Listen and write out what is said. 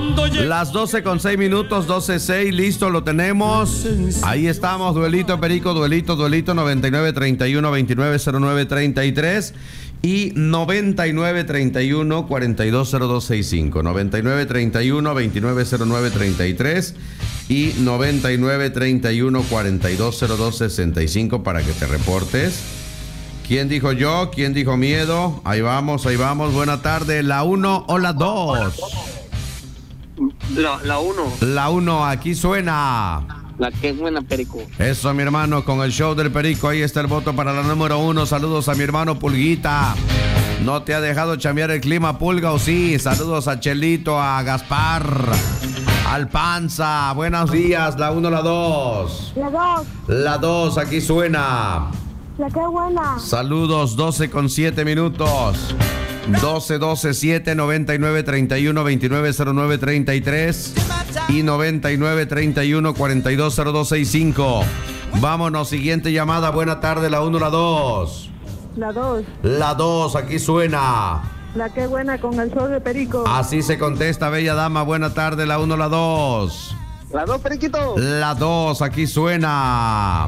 Las 12:06, 12:06, listo, lo tenemos. Ahí estamos, duelito, Perico, duelito, 9931-2909-33 y 9931-420265. 9931-2909-33 y 9931-420265 para que te reportes. ¿Quién dijo yo? ¿Quién dijo miedo? Ahí vamos, ahí vamos. Buena tarde, ¿la 1 o la 2? La 1. La 1, aquí suena. La que es buena, Perico. Eso, mi hermano, con el show del Perico. Ahí está el voto para la número 1. Saludos a mi hermano Pulguita. ¿No te ha dejado chambear el clima, Pulga, o sí? Saludos a Chelito, a Gaspar, al Panza. Buenos días, la 1 o la 2. La 2. La 2, aquí suena. La que buena. Saludos, 12:07. 12-12-7, 9931-2909-33 y 9931-420265. Vámonos, siguiente llamada. Buena tarde, la 1 o la 2. La 2. La 2, aquí suena. La que buena con el show de Perico. Así se contesta, bella dama. Buena tarde, la 1 o la 2. La 2, Periquito. La 2, aquí suena.